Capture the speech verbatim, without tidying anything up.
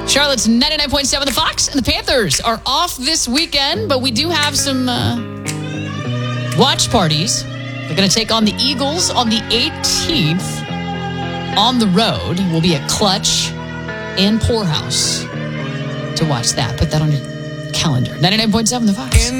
Charlotte's ninety-nine point seven The Fox, and the Panthers are off this weekend, but we do have some uh, watch parties. They're going to take on the Eagles on the eighteenth on the road. Will be at Clutch and Poorhouse to watch that. Put that on your calendar. ninety-nine point seven The Fox.